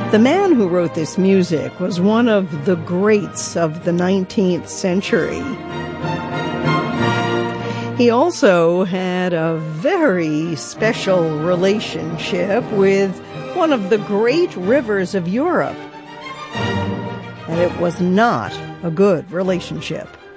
The man who wrote this music was one of the greats of the 19th century. He also had a very special relationship with one of the great rivers of Europe. And it was not a good relationship.